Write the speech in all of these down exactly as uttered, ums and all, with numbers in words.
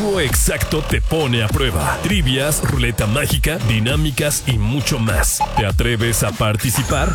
Código Exacto te pone a prueba. Trivias, ruleta mágica, dinámicas y mucho más. ¿Te atreves a participar?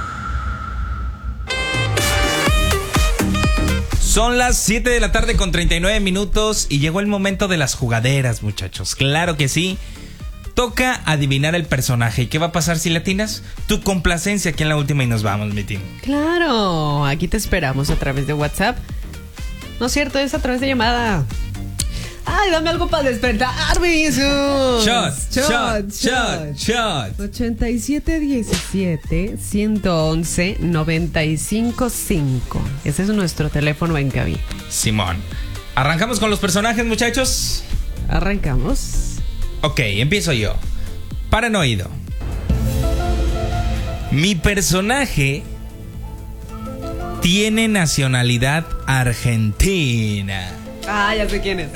Son las siete de la tarde con treinta y nueve minutos y llegó el momento de las jugaderas, muchachos. Claro que sí. Toca adivinar el personaje. ¿Y qué va a pasar si latinas? Tu complacencia aquí en la última y nos vamos, mi team. Claro, aquí te esperamos a través de WhatsApp. No es cierto, es a través de llamada. Ay, dame algo para despertar, Jesús. Shot, shot, shot, shot. ochenta y siete diecisiete, ciento once, noventa y cinco cinco. Ese es nuestro teléfono en cabina. Simón. ¿Arrancamos con los personajes, muchachos? Arrancamos. Ok, empiezo yo. Paranoido. Mi personaje tiene nacionalidad argentina. Ah, ya sé quién es.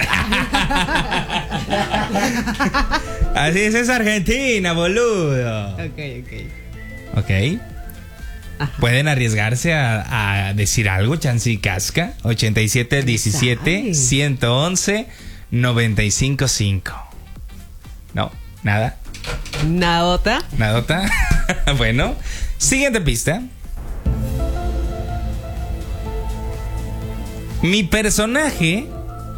Así es, es Argentina, boludo. Ok, ok. Ok. Ajá. Pueden arriesgarse a, a decir algo, chance y casca. ochenta y siete diecisiete, ciento once, noventa y cinco cinco. No, nada. Nadota. Nadota. Bueno, siguiente pista. Mi personaje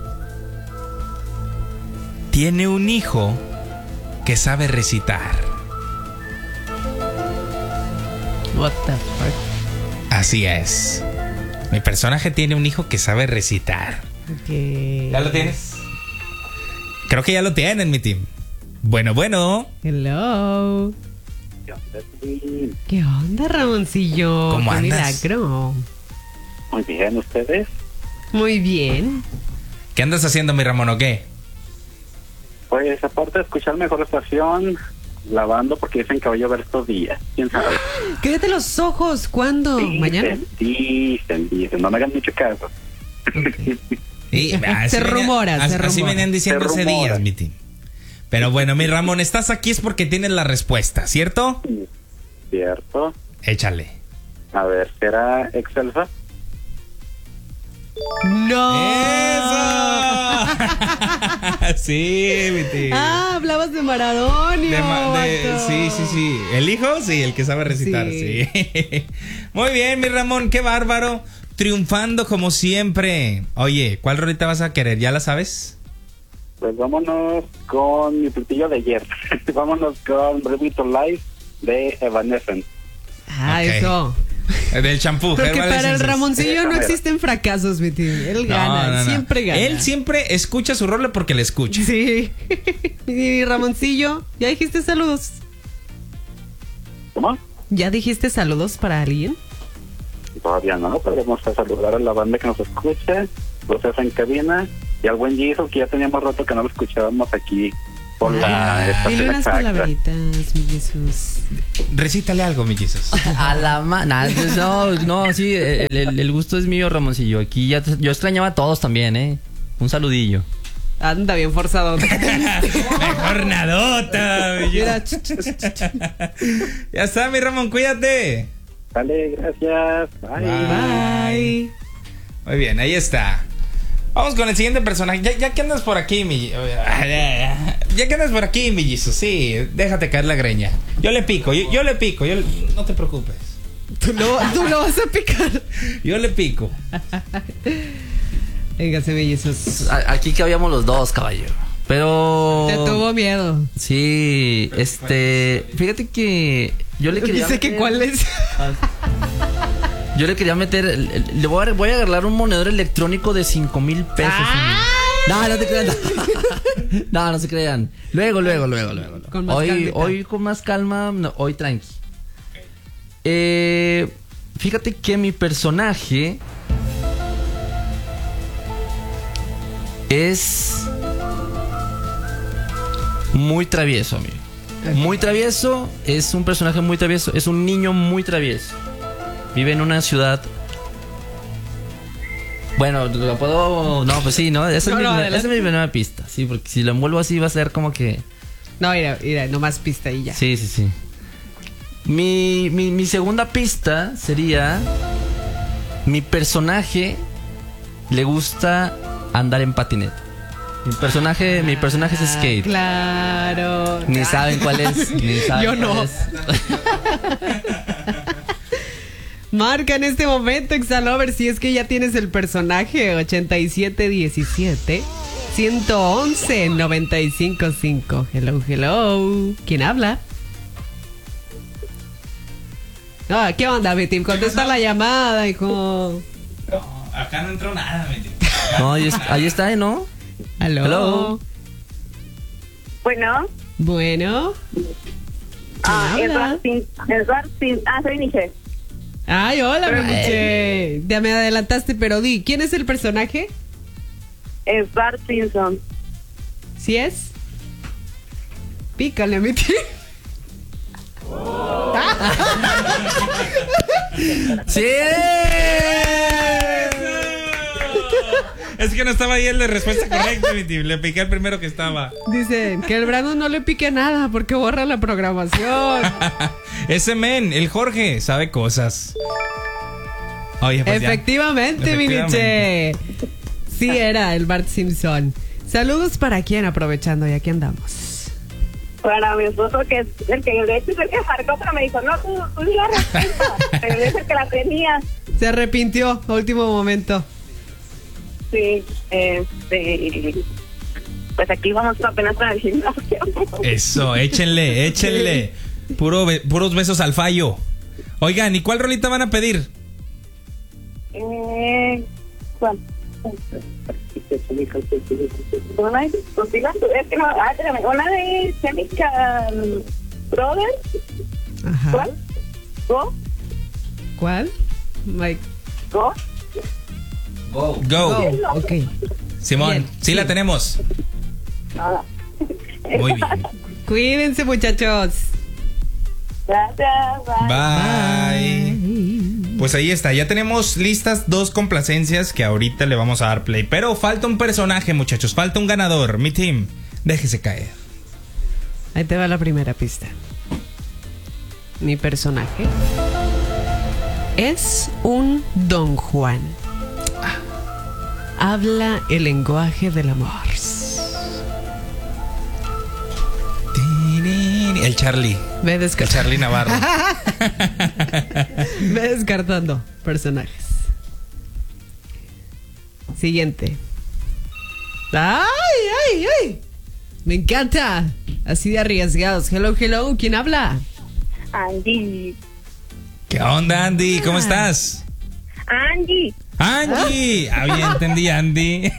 tiene un hijo que sabe recitar. What the fuck? Así es. Mi personaje tiene un hijo que sabe recitar. Okay. ¿Ya lo tienes? Creo que ya lo tienen, mi team. Bueno, bueno. Hello. ¿Qué onda, sí? ¿Qué onda, Ramoncillo? ¿Cómo Qué andas? milagro. Muy bien, ¿ustedes? Muy bien. ¿Qué andas haciendo, mi Ramón, o qué? Pues aparte de escuchar mejor estación, lavando porque dicen que voy a llover estos días. ¿Quién sabe? Cállate los ojos. ¿Cuándo? Dicen, ¿Mañana? Dicen, dicen. No me hagan mucho caso. Okay. Sí, así Se venía- rumora, as- se Así rumora. venían diciendo Se hace rumora. días, mi team. Pero bueno, mi Ramón, estás aquí es porque tienes la respuesta, ¿cierto? ¿Cierto? Échale. A ver, ¿será Excelsa? ¡No! ¡Eso! Sí, mi team. Ah, hablabas de Maradonio. De ma- de- vato. sí, sí, sí. ¿El hijo? Sí, el que sabe recitar, sí. Sí. Muy bien, mi Ramón, qué bárbaro. Triunfando como siempre. Oye, ¿cuál rolita vas a querer? ¿Ya la sabes? Pues vámonos con mi platillo de ayer. Vámonos con Brevito Live de Evanescence. Ah, Ok. eso. Del champú. Porque Herbal para el Essences. Ramoncillo no Déjame. existen fracasos, mi tío. Él No, gana, no, no. siempre gana. Él siempre escucha su rol porque le escucha. Sí. Y Ramoncillo, ¿ya dijiste saludos? ¿Cómo? ¿Ya dijiste saludos para alguien? Todavía no, pero vamos a saludar a la banda que nos escucha, los en cabina, y al buen Jesus, que ya teníamos rato que no lo escuchábamos aquí por la Dile estación unas exacta. palabritas, mi Jesús. Recítale algo, mi Jesus. A la ma... nah, pues no, no, sí, el, el- el gusto es mío, Ramoncillo. Aquí ya... te- Yo extrañaba a todos también, ¿eh? Un saludillo. Anda bien forzado. Mejor nadota. mi Mira, Jesus. Ya está, mi Ramón, cuídate. Dale, gracias. Bye. Bye. Muy bien, ahí está. Vamos con el siguiente personaje. Ya, ya que andas por aquí, mi... Ya que andas por aquí, mi Jesus, sí, déjate caer la greña. Yo le pico, yo, yo le pico, yo le- no te preocupes. Tú lo, tú lo vas a picar. Yo le pico. Véngase, mi Jesús. A- Aquí que habíamos los dos, caballero. Pero... Te tuvo miedo. Sí, este... Fíjate que... Yo le quería Dice que meter- cuál es. Yo le quería meter... el- el- Le voy a, voy a agarrar un monedero electrónico de cinco mil pesos. No, no te crean. No. no, no se crean. Luego, luego, luego, luego. Con más hoy, calmita. hoy con más calma, no, hoy tranqui. Eh, fíjate que mi personaje es muy travieso, amigo. Muy travieso, es un personaje muy travieso, es un niño muy travieso. Vive en una ciudad. Bueno, lo puedo. No, pues sí, ¿no? Esa, No, es, no, mi, adelante. esa es mi primera pista, sí, porque si lo envuelvo así va a ser como que. No, mira, mira, nomás pista y ya. Sí, sí, sí. Mi, mi, mi segunda pista sería: mi personaje le gusta andar en patineta. Mi personaje, mi personaje es Skate. Claro. Ni saben cuál es. Ni saben Yo cuál no. es. Marca en este momento, Exalover, si es que ya tienes el personaje. ochenta y siete diecisiete ciento once noventa y cinco cinco. Hello, hello. ¿Quién habla? Ah, ¿qué onda, mi team? Contesta la llamada, hijo. No, acá no entró nada, mi tío. No, ahí está, ahí está, ¿no? Hello. Hello. Bueno, Bueno. ah, ¿Quién habla? Edward Sin, Edward Sin, ah, soy Nietzsche. Ay, hola, Miche. Ya me adelantaste, pero di, ¿quién es el personaje? Edward Simpson. ¿Sí es? Pícale, mi tío. ¡Sí! Es que no estaba ahí el de respuesta correcta, mi tío. Le piqué el primero que estaba. Dicen que el Brandon no le pique nada porque borra la programación. Ese men, el Jorge, sabe cosas. Oye, pues ya. Efectivamente, mi Efectivamente. Nietzsche. Sí era el Bart Simpson. Saludos para quien, aprovechando, y aquí andamos. Para mi esposo, que es el que de hecho es el que marcó, pero me dijo, no, tú, tú di la respuesta. Pero es el que la tenía. Se arrepintió a último momento. Sí, este. Pues aquí vamos apenas para el gimnasio. Eso, échenle, échenle. Puro be- puros besos al fallo. Oigan, ¿y cuál rolita van a pedir? Eh. ¿Cuál? Una de contigo, es que no, ah, espérame, una de Chemical Brothers. Ajá. ¿Cuál? Go, ¿Cuál? Mike. go. Go. Go. Oh, ok. Simón, Bien, sí, sí. la tenemos. Nada. Muy bien. Cuídense, muchachos. Gracias, bye. Bye. Pues ahí está, ya tenemos listas dos complacencias que ahorita le vamos a dar play. Pero falta un personaje, muchachos, falta un ganador. Mi team, déjese caer. Ahí te va la primera pista. Mi personaje es un Don Juan. Habla el lenguaje del amor. El Charlie. Ve, El desca- Charlie Navarro. Ve descartando personajes. Siguiente. ¡Ay, ay, ay! Me encanta. Así de arriesgados. Hello, hello. ¿Quién habla? Angie. ¿Qué onda, Andy? ¿Cómo estás? Angie. Angie. Ah, bien, entendí, Andy.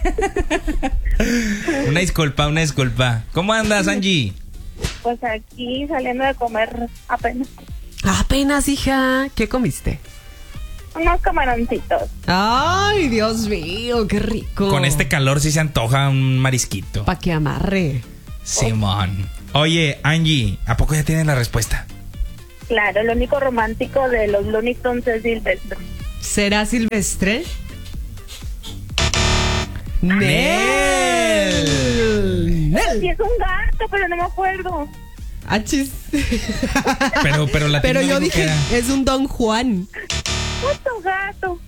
Una disculpa, una disculpa. ¿Cómo andas, Angie? Pues aquí saliendo de comer apenas Apenas, hija. ¿Qué comiste? unos camaroncitos. Ay, Dios mío, qué rico. Con este calor sí se antoja un marisquito. Pa' que amarre. Simón. Oye, Angie, ¿a poco ya tienes la respuesta? Claro, lo único romántico de los Looney Tunes es Silvestre. ¿Será Silvestre? ¡Nel! ¡Nel! Sí, es un gato, pero no me acuerdo. Achis. Pero, pero la Pero tengo yo dijo que dije, era- es un Don Juan. Otro gato.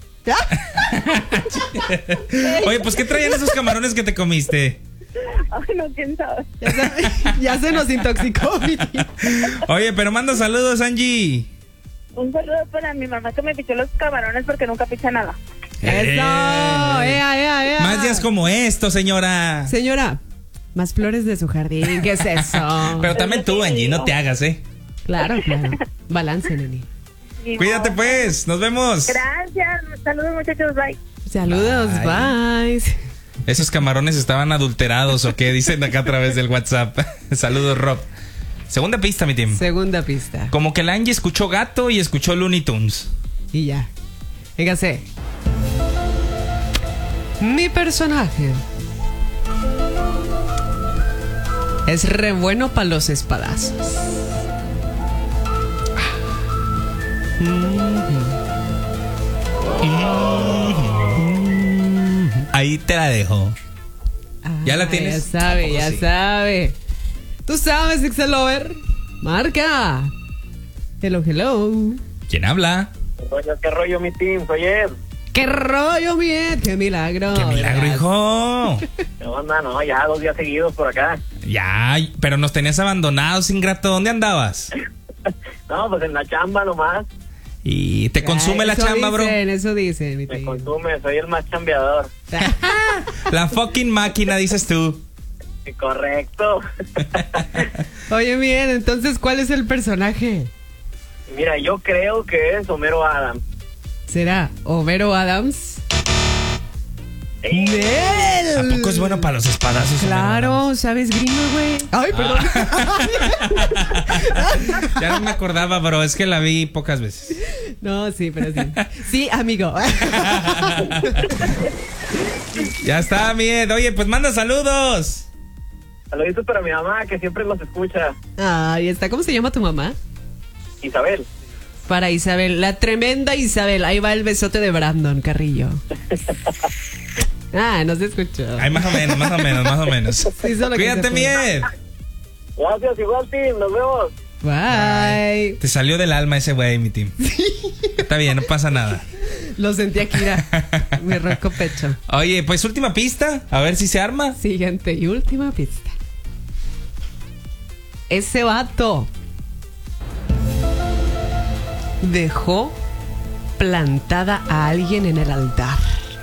Oye, pues ¿qué traían esos camarones que te comiste? Ay, no, quién sabe. Ya se, ya se nos intoxicó, mi tío. Oye, pero manda saludos, Angie. Un saludo para mi mamá que me pichó los camarones porque nunca picha nada. Eso. Eh. Ea, ea, ea. Más días como esto, señora. Señora, más flores de su jardín. ¿Qué es eso? Pero también tú, Angie, no te hagas, ¿eh? Claro, claro. Balance, neni. Y Cuídate, no. pues. Nos vemos. Gracias. Saludos, muchachos. Bye. Saludos, Bye. bye. ¿Esos camarones estaban adulterados o qué? Dicen acá a través del WhatsApp. Saludos, Rob. Segunda pista, mi team. Segunda pista. Como que la Angie escuchó gato y escuchó Looney Tunes. Y ya. Fíjase. Mi personaje es re bueno para los espadazos. Ahí te la dejo. ¿Ya la Ah, tienes? Ya sabe, ¿A poco ya sí? sabe. Tú sabes, Excelover. Marca. Hello, hello. ¿Quién habla? Oye, ¿qué rollo, mi team? Soy Ed. ¡Qué rollo, bien! ¡Qué milagro! ¡Qué milagro, ¿verdad? hijo! ¿Qué onda? No, ya dos días seguidos por acá. Ya, pero nos tenías abandonados, ingrato. ¿Dónde andabas? No, pues en la chamba nomás. Y te consume Ah, la eso chamba, bro. dicen, Eso dice, mi Me tío. consume, soy el más chambeador. La fucking máquina, dices tú. Correcto. Oye, bien, entonces, ¿cuál es el personaje? Mira, yo creo que es Homero Adams. ¿Será Homero Adams? Sí. ¡Nel! ¿A poco es bueno para los espadazos? Claro, ¿sabes gringo, güey? Ay, perdón. Ya no me acordaba, bro. Es que la vi pocas veces. No, sí, pero sí. Sí, amigo. Ya está, bien. Oye, pues manda saludos. Saluditos para mi mamá, que siempre los escucha. Ahí está. ¿Cómo se llama tu mamá? Isabel. Para Isabel, la tremenda Isabel. Ahí va el besote de Brandon Carrillo. Ah, no se escuchó. Ay, más o menos, más o menos, más o menos. Sí, solo que Cuídate, se fue. bien. Gracias, igual, team. Nos vemos. Bye. Te salió del alma ese güey, mi team. Está bien, no pasa nada. Lo sentí aquí, mira. Me rascó pecho. Oye, pues última pista. A ver si se arma. Siguiente y última pista. Ese vato dejó plantada a alguien en el altar.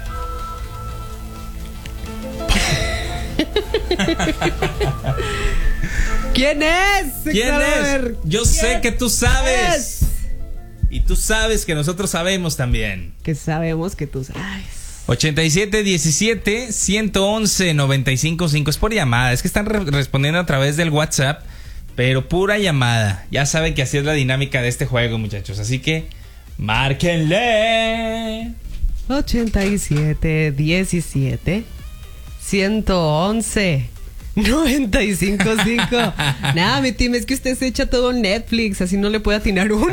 ¿Quién es? ¿Quién es? Yo sé que tú sabes. Y tú sabes que nosotros sabemos también. Que sabemos que tú sabes. ochenta y siete diecisiete ciento once noventa y cinco cinco. Es por llamada. Es que están re- respondiendo a través del WhatsApp. Pero pura llamada. Ya saben que así es la dinámica de este juego, muchachos. Así que márquenle. ochenta y siete diecisiete ciento once noventa y cinco cinco. Nada, mi team, es que usted se echa todo en Netflix, así no le puede atinar uno.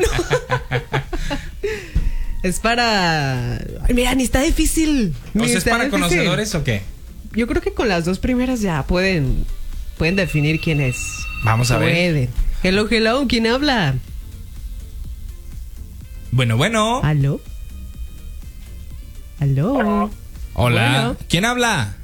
Es para... Ay, mira, ni está difícil. ¿O Ni sea, es está para difícil. conocedores o qué? Yo creo que con las dos primeras ya pueden pueden definir quién es. Vamos a ver. Pueden. Hello, hello, ¿quién habla? Bueno, bueno. ¿Aló? ¿Aló? Hola. Bueno. ¿Quién habla?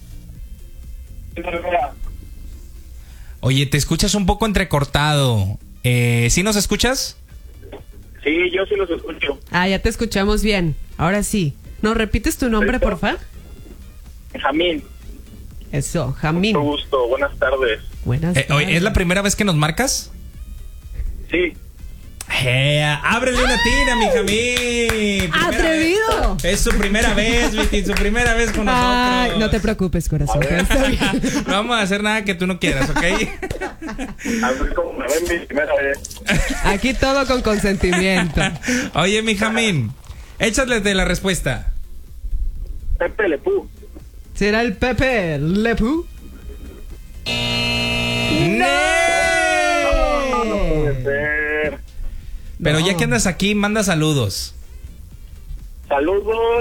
Oye, te escuchas un poco entrecortado. Eh, ¿Sí nos escuchas? Sí, yo sí los escucho. Ah, ya te escuchamos bien. Ahora sí. ¿Nos repites tu nombre, porfa? Jamín. Eso, Jamín. Mucho gusto. Buenas tardes. Buenas Eh, oye, tardes. ¿es la primera vez que nos marcas? Sí. Eh, ábrele una tina, mi Jamín. Primera ¡Atrevido! vez. Es su primera vez, Viti, su primera vez con nosotros. Ay, no te preocupes, corazón. que está bien. No vamos a hacer nada que tú no quieras, ¿ok? A ver cómo me ven mi primera vez. Aquí todo con consentimiento. Oye, mi Jamín, échale de la respuesta. Pepe Le Pew. ¿Será el Pepe Le Pew? ¡No! Puede ser. Pero No. ya que andas aquí, manda saludos. Saludos